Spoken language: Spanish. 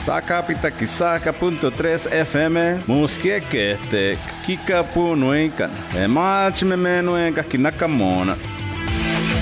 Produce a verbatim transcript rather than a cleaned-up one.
Sakapita kisaka punto tres F M. Muskieke te kika punuikan. E machme menuenka kinakamona.